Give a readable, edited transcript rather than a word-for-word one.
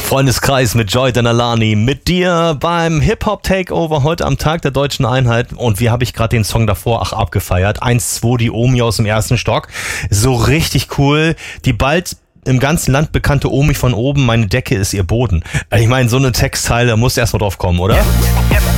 Freundeskreis mit Joy Denalani, mit dir beim Hip-Hop-Takeover heute am Tag der Deutschen Einheit. Und wie habe ich gerade den Song davor abgefeiert? 1-2, die Omi aus dem ersten Stock. So richtig cool. Die bald im ganzen Land bekannte Omi von oben, meine Decke ist ihr Boden. Ich meine, so eine Textzeile muss erst mal drauf kommen, oder?